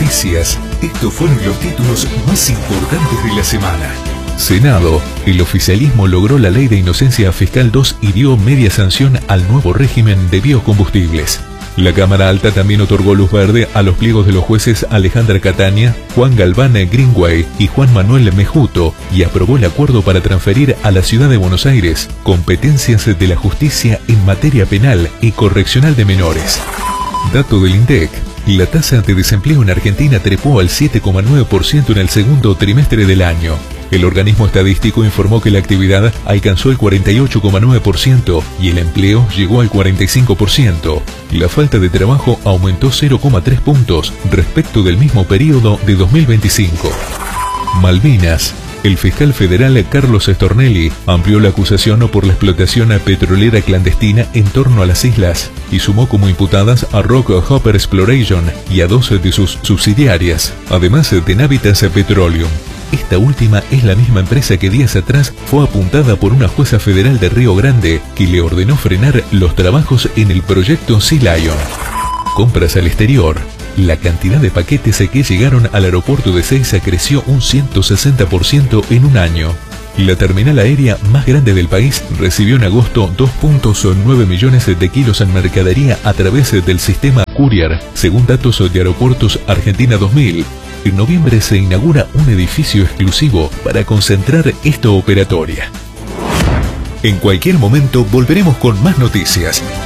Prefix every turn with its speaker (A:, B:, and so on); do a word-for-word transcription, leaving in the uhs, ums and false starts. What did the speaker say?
A: noticias. Estos fueron los títulos más importantes de la semana. Senado. El oficialismo logró la ley de inocencia fiscal dos y dio media sanción al nuevo régimen de biocombustibles. La Cámara Alta también otorgó luz verde a los pliegos de los jueces Alejandra Cataña, Juan Galván Greenway y Juan Manuel Mejuto y aprobó el acuerdo para transferir a la Ciudad de Buenos Aires competencias de la justicia en materia penal y correccional de menores. Dato del INDEC. La tasa de desempleo en Argentina trepó al siete coma nueve por ciento en el segundo trimestre del año. El organismo estadístico informó que la actividad alcanzó el cuarenta y ocho coma nueve por ciento y el empleo llegó al cuarenta y cinco por ciento. La falta de trabajo aumentó cero coma tres puntos respecto del mismo periodo de dos mil veinticinco. Malvinas. El fiscal federal Carlos Stornelli amplió la acusación por la explotación petrolera clandestina en torno a las islas y sumó como imputadas a Rock Hopper Exploration y a dos de sus subsidiarias, además de Navitas Petroleum. Esta última es la misma empresa que días atrás fue apuntada por una jueza federal de Río Grande que le ordenó frenar los trabajos en el proyecto Sea Lion. Compras al exterior. La cantidad de paquetes que llegaron al aeropuerto de Ezeiza creció un ciento sesenta por ciento en un año. La terminal aérea más grande del país recibió en agosto dos punto nueve millones de kilos en mercadería a través del sistema Courier, según datos de Aeropuertos Argentina dos mil. En noviembre se inaugura un edificio exclusivo para concentrar esta operatoria. En cualquier momento volveremos con más noticias.